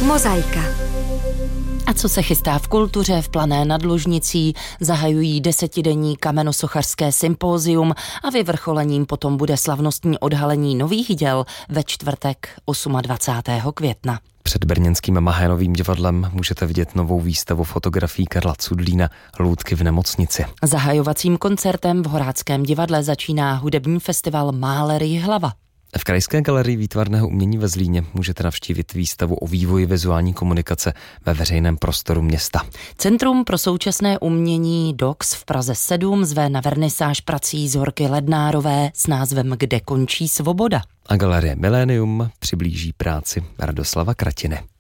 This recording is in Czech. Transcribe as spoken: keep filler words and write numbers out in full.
Mozaika. A co se chystá v kultuře? V Plané nad Lužnicí zahajují desetidenní kamenosochařské sympózium a vyvrcholením potom bude slavnostní odhalení nových děl ve čtvrtek dvacátého osmého května. Před brněnským Mahénovým divadlem můžete vidět novou výstavu fotografií Karla Cudlína Loutky v nemocnici. Zahajovacím koncertem v Horáckém divadle začíná hudební festival Máler Jihlava. V Krajské galerii výtvarného umění ve Zlíně můžete navštívit výstavu o vývoji vizuální komunikace ve veřejném prostoru města. Centrum pro současné umění D O X v Praze sedm zve na vernisáž prací Zorky Lednárové s názvem Kde končí svoboda. A galerie Milénium přiblíží práci Radoslava Kratiny.